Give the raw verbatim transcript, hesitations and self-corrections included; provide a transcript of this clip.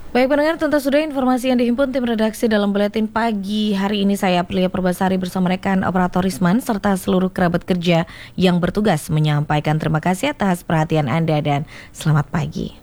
Baik pendengar, tentu sudah informasi yang dihimpun tim redaksi dalam buletin pagi hari ini. Saya Priya Perbasari bersama rekan operator Risman serta seluruh kerabat kerja yang bertugas menyampaikan terima kasih atas perhatian Anda dan selamat pagi.